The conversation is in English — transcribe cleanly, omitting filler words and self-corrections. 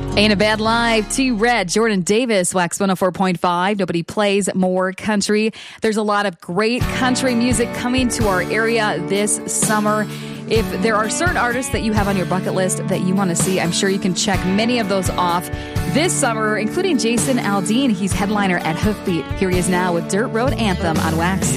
Ain't a Bad Life, T-Red, Jordan Davis, Wax 104.5. Nobody plays more country. There's a lot of great country music coming to our area this summer. If there are certain artists that you have on your bucket list that you want to see, I'm sure you can check many of those off this summer, including Jason Aldean. He's headliner at Hoofbeat. Here he is now with Dirt Road Anthem on Wax.